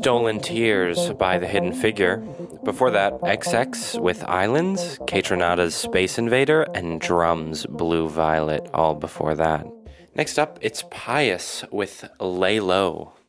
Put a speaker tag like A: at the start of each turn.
A: Stolen Tears by The Hidden Figure. Before that, XX with Islands, Kaytranada's Space Invader, and Drums, Blue Violet, all before that. Next up, it's Pius with Lay Low.